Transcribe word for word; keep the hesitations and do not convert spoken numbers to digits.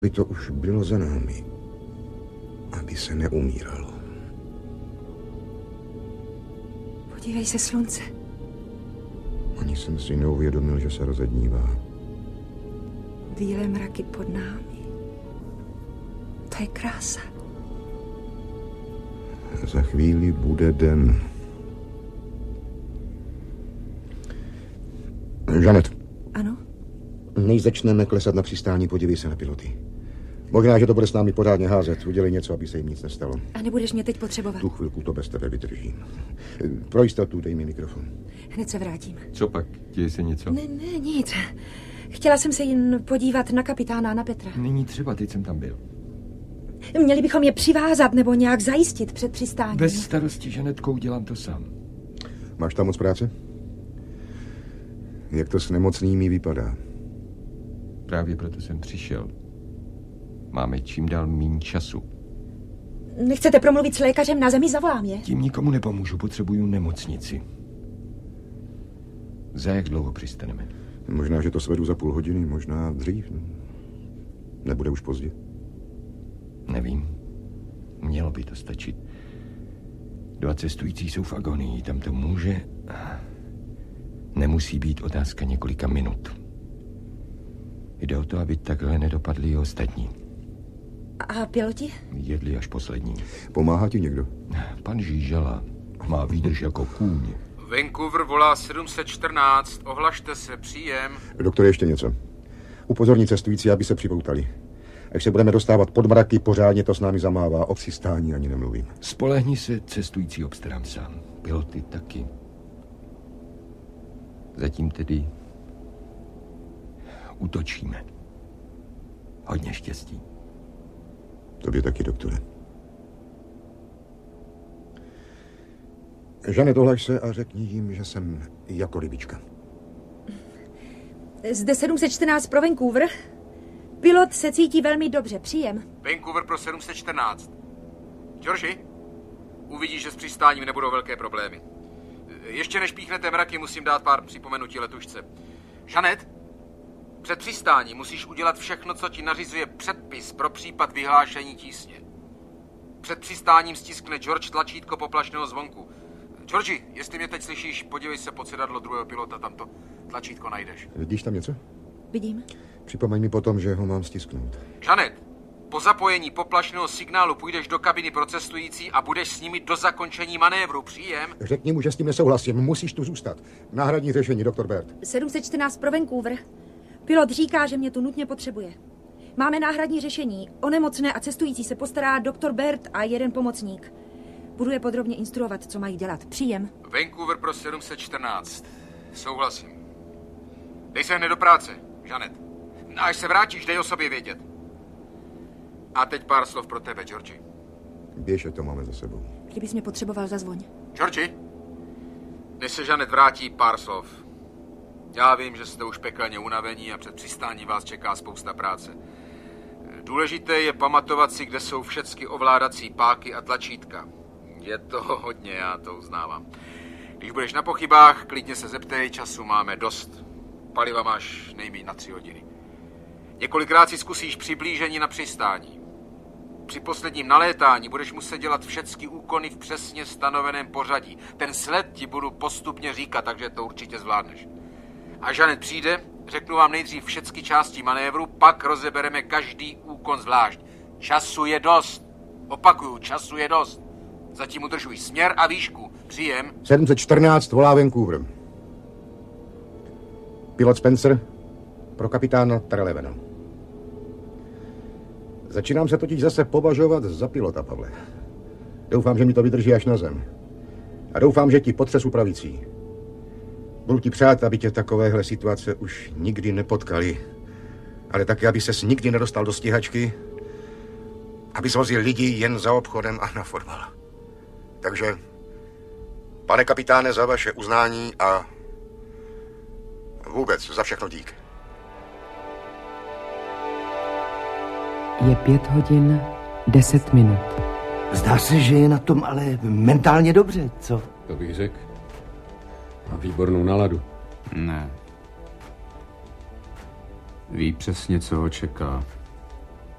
By to už bylo za námi, aby se neumíralo. Podívej se, slunce. Ani jsem si neuvědomil, že se rozednívá. Bílé mraky pod námi. To je krása. Za chvíli bude den. Žanet. Ano? Než začneme klesat na přistání, podívej se na piloty. Možná, že to bude s námi pořádně házet. Udělej něco, aby se jim nic nestalo. A nebudeš mě teď potřebovat? Tu chvilku to bez tebe vydržím. Pro jistotu dej mi mikrofon. Hned se vrátím. Co pak? Děje se něco? Ne, ne, nic. Chtěla jsem se jen podívat na kapitána a na Petra. Není třeba, teď jsem tam byl. Měli bychom je přivázat nebo nějak zajistit před přistáním. Bez starosti, Žanetkou, dělám to sám. Máš tam moc práce? Jak to s nemocnými vypadá? Právě proto jsem přišel. Máme čím dál míň času. Nechcete promluvit s lékařem na zemi, zavolám je. Tím nikomu nepomůžu, potřebuju nemocnici. Za jak dlouho přistaneme? Možná, že to svedu za půl hodiny, možná dřív. Nebude už pozdě? Nevím. Mělo by to stačit. Dva cestující jsou v agonii, tam to může... Nemusí být otázka několika minut. Jde o to, aby takhle nedopadli i ostatní. A piloti? Jedli až poslední. Pomáhá ti někdo? Pan Žížela má výdrž jako kůň. Vancouver volá sedm set čtrnáct, ohlašte se, příjem. Doktore, ještě něco. Upozorní cestující, aby se připoutali. Až se budeme dostávat pod mraky, pořádně to s námi zamává. O přistání ani nemluvím. Spolehni se, cestující obstarám sám. Piloty taky. Zatím tedy útočíme. Hodně štěstí. Tobě taky, doktore. Žanet, ohlaš se a řekni jim, že jsem jako rybička. Zde sedm set čtrnáct pro Vancouver. Pilot se cítí velmi dobře, příjem. Vancouver pro sedm set čtrnáct. Georgi, uvidíš, že s přistáním nebudou velké problémy. Ještě než píchnete mraky, musím dát pár připomenutí letušce. Žanet, před přistáním musíš udělat všechno, co ti nařizuje předpis pro případ vyhlášení tísně. Před přistáním stiskne George tlačítko poplašného zvonku. Georgi, jestli mě teď slyšíš, podívej se pod sedadlo druhého pilota, tam to tlačítko najdeš. Vidíš tam něco? Vidím. Připomeň mi potom, že ho mám stisknout. Žanet, po zapojení poplašného signálu půjdeš do kabiny pro cestující a budeš s nimi do zakončení manévru. Příjem? Řekni mu, že s tím nesouhlasím. Musíš tu zůstat. Náhradní řešení, doktor Bert. sedm set čtrnáct pro Vancouver. Pilot říká, že mě tu nutně potřebuje. Máme náhradní řešení. O nemocné a cestující se postará doktor Bert a jeden pomocník. Budu je podrobně instruovat, co mají dělat. Příjem. Vancouver pro sedm set čtrnáct. Souhlasím. Dej se hned do práce, Žanet. Až se vrátíš, dej o sobě vědět. A teď pár slov pro tebe, Georgi. Běž, to máme za sebou. Kdybys mě potřeboval, zazvoň. Georgi, než se Žanet vrátí, pár slov. Já vím, že jste už pekelně unavení a před přistáním vás čeká spousta práce. Důležité je pamatovat si, kde jsou všechny ovládací páky a tlačítka. Je toho hodně, já to uznávám. Když budeš na pochybách, klidně se zeptej, času máme dost. Paliva máš nejméně na tři hodiny. Několikrát si zkusíš přiblížení na přistání. Při posledním nalétání budeš muset dělat všechny úkony v přesně stanoveném pořadí. Ten sled ti budu postupně říkat, takže to určitě zvládneš. A Žanet přijde, řeknu vám nejdřív všechny části manévru, pak rozebereme každý úkon zvlášť. Času je dost. Opakuju, času je dost. Zatím udržuj směr a výšku. Příjem. sedm set čtrnáct volá Vancouver. Pilot Spencer pro kapitána Trelevena. Začínám se totiž zase považovat za pilota, Pavle. Doufám, že mi to vydrží až na zem. A doufám, že ti potřesu pravicí. Budu ti přát, aby tě takovéhle situace už nikdy nepotkali. Ale taky, aby ses nikdy nedostal do stíhačky, aby zvozil lidi jen za obchodem a na fotbal. Takže, pane kapitáne, za vaše uznání a vůbec za všechno dík. Je pět hodin, deset minut. Zdá se, že je na tom ale mentálně dobře, co? To bych řekl. Má výbornou náladu. Ne. Ví přesně, co ho čeká.